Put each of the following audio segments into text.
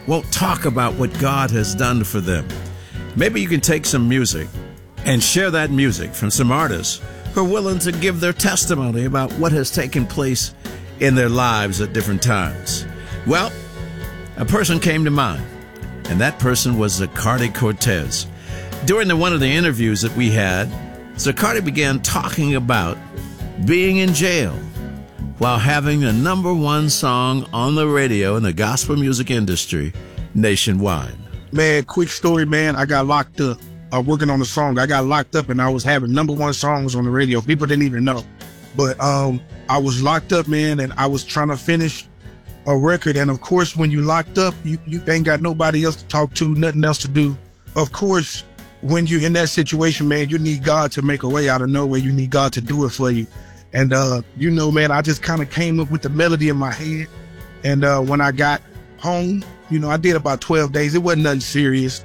won't talk about what God has done for them. Maybe you can take some music and share that music from some artists who are willing to give their testimony about what has taken place in their lives at different times. Well, a person came to mind, and that person was Zacardi Cortez. During one of the interviews that we had, Zacardi began talking about being in jail while having the number one song on the radio in the gospel music industry nationwide. Man, quick story, man. I got locked up working on the song. I got locked up and I was having number one songs on the radio. People didn't even know. But I was locked up, man, and I was trying to finish a record. And of course, when you locked up, you ain't got nobody else to talk to, nothing else to do. Of course, when you're in that situation, man, you need God to make a way out of nowhere. You need God to do it for you. And, man, I just kind of came up with the melody in my head. And when I got home, I did about 12 days. It wasn't nothing serious.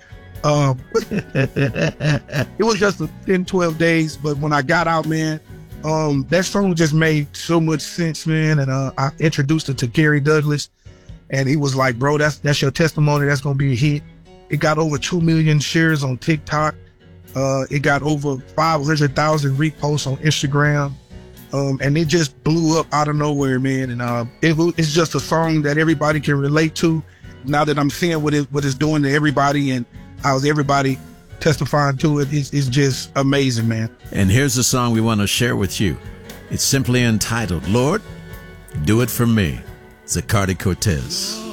It was just 10, 12 days. But when I got out, man, that song just made so much sense, man. And I introduced it to Gary Douglas. And he was like, bro, that's your testimony. That's going to be a hit. It got over 2 million shares on TikTok. It got over 500,000 reposts on Instagram. And it just blew up out of nowhere, man. And it's just a song that everybody can relate to. Now that I'm seeing what it's doing to everybody and how's everybody testifying to it, it's just amazing, man. And here's the song we want to share with you. It's simply entitled, Lord, Do It For Me, Zacardi Cortez.